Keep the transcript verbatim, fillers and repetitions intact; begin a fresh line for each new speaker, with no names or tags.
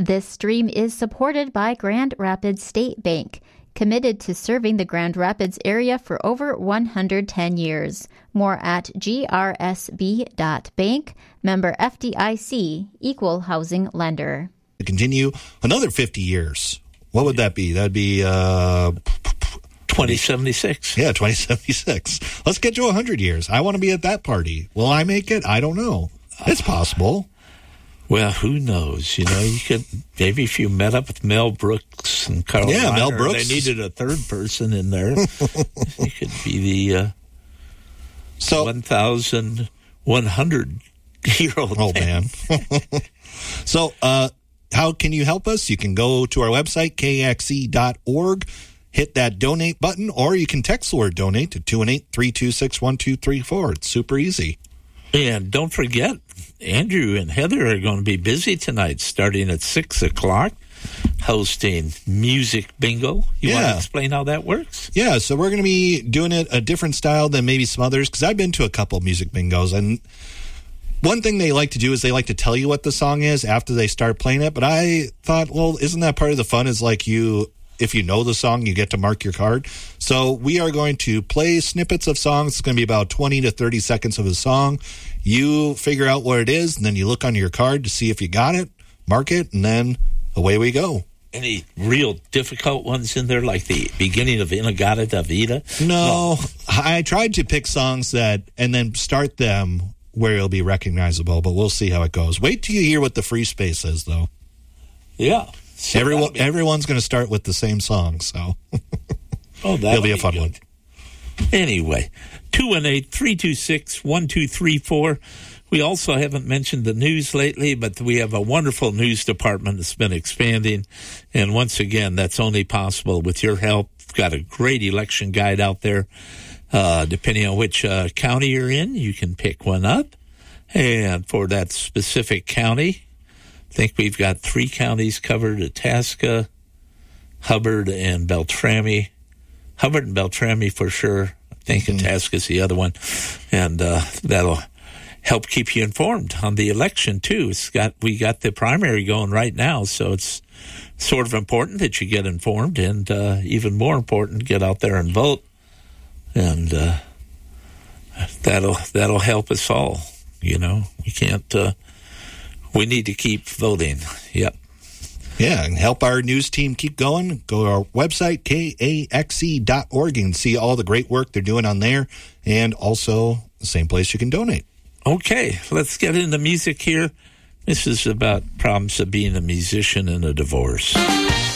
This stream is supported by Grand Rapids State Bank, committed to serving the Grand Rapids area for over one hundred ten years. More at g r s b dot bank, member F D I C, equal housing lender.
To continue another fifty years. What would that be? That'd be uh,
twenty seventy-six.
Yeah, twenty seventy-six. Let's get to one hundred years. I want to be at that party. Will I make it? I don't know. It's possible.
Well, who knows? You know, you could maybe if you met up with Mel Brooks and Carl.
Yeah,
Reiner,
Mel Brooks.
They needed a third person in there. You could be the uh,
so
one thousand one hundred year old.
Oh man. So, uh, how can you help us? You can go to our website k x e dot org. Hit that donate button, or you can text the word donate to two one eight, three two six, one two three four. It's super easy.
And don't forget, Andrew and Heather are going to be busy tonight, starting at six o'clock, hosting Music Bingo. You
yeah.
want to explain how that works?
Yeah, so we're going to be doing it a different style than maybe some others, because I've been to a couple of Music Bingos, and one thing they like to do is they like to tell you what the song is after they start playing it, but I thought, well, isn't that part of the fun is like you... If you know the song, you get to mark your card. So we are going to play snippets of songs. It's going to be about twenty to thirty seconds of a song. You figure out what it is, and then you look on your card to see if you got it, mark it, and then away we go.
Any real difficult ones in there, like the beginning of Inagata Davida?
No, no, I tried to pick songs that, and then start them where it'll be recognizable, but we'll see how it goes. Wait till you hear what the free space is, though.
Yeah. So
Everyone,
be-
everyone's going to start with the same song, so
oh,
it'll be a fun
good.
one.
Anyway, two one eight, three two six, one two three four. We also haven't mentioned the news lately, but we have a wonderful news department that's been expanding. And once again, that's only possible with your help. We've got a great election guide out there. Uh, depending on which uh, county you're in, you can pick one up. And for that specific county, I think we've got three counties covered: Itasca, Hubbard, and Beltrami. Hubbard and Beltrami for sure. I think mm-hmm. Itasca's the other one. And uh, that'll help keep you informed on the election, too. It's got we got the primary going right now, so it's sort of important that you get informed, and uh, even more important, get out there and vote. And uh, that'll that'll help us all, you know. We can't... Uh, We need to keep voting. Yep.
Yeah, and help our news team keep going. Go to our website, k a x e dot org, and see all the great work they're doing on there, and also the same place you can donate.
Okay, let's get into music here. This is about problems of being a musician and a divorce.